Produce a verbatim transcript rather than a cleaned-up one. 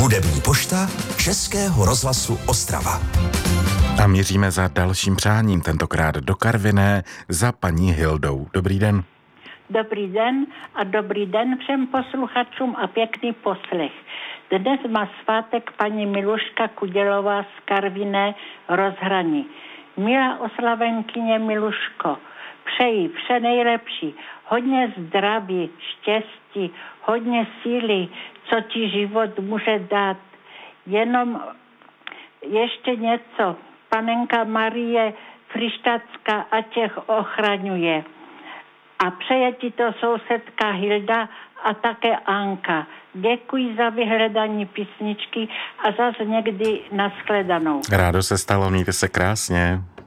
Hudební pošta Českého rozhlasu Ostrava. A míříme za dalším přáním, tentokrát do Karviné za paní Hildou. Dobrý den. Dobrý den a dobrý den všem posluchačům a pěkný poslech. Dnes má svátek paní Miluška Kudělová z Karviné Rozhraní. Milá oslavenkyně Miluško, přeji vše nejlepší, hodně zdraví, štěstí, hodně síly, co ti život může dát. Jenom ještě něco, panenka Marie Frištatská a těch ochraňuje. A přeje ti to sousedka Hilda a také Anka. Děkuji za vyhledání písničky a zase někdy nashledanou. Rádo se stalo, mějte se krásně.